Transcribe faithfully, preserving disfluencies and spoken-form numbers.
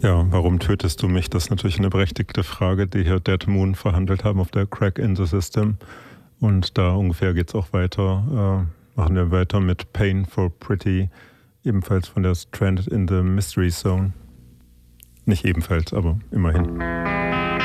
Ja, warum tötest du mich? Das ist natürlich eine berechtigte Frage, die hier Dead Moon verhandelt haben auf der Crack in the System. Und da ungefähr geht es auch weiter. Äh, machen wir weiter mit Pain for Pretty, ebenfalls von der Stranded in the Mystery Zone. Nicht ebenfalls, aber immerhin.